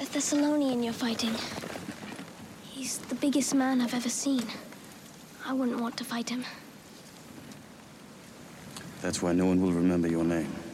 Thessalonian you're fighting. He's the biggest man I've ever seen. I wouldn't want to fight him. That's why no one will remember your name.